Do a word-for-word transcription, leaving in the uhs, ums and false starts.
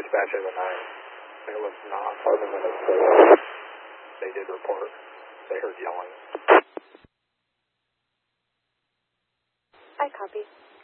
dispatch of the night. It was not farther than a four. They did report. They heard yelling. I copy.